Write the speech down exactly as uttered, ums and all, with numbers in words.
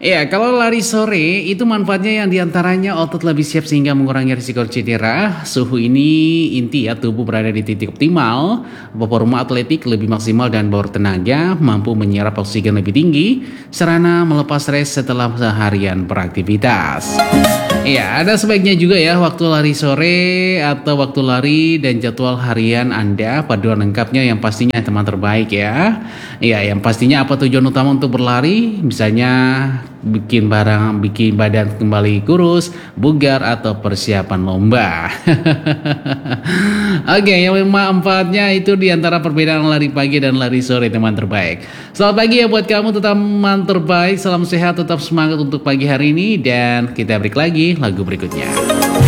Ya, kalau lari sore itu manfaatnya yang diantaranya otot lebih siap sehingga mengurangi risiko cedera. Suhu ini inti ya, tubuh berada di titik optimal, performa atletik lebih maksimal dan bertenaga, mampu menyerap oksigen lebih tinggi, sarana melepas stres setelah seharian beraktivitas. Iya, ada sebaiknya juga ya waktu lari sore atau waktu lari dan jadwal harian Anda, paduan lengkapnya yang pastinya teman terbaik ya. Iya, yang pastinya apa tujuan utama untuk berlari? Misalnya bikin barang, bikin badan kembali kurus, bugar atau persiapan lomba. Oke, yang manfaatnya itu diantara perbedaan lari pagi dan lari sore teman terbaik. Selamat pagi ya buat kamu teman terbaik, salam sehat, tetap semangat untuk pagi hari ini dan kita break lagi lagu berikutnya.